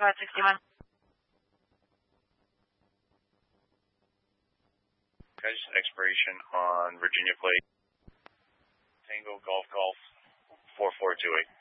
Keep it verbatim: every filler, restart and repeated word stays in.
Go ahead, sixty-one. Okay, just expiration on Virginia plate. Tango Golf Golf four four two eight.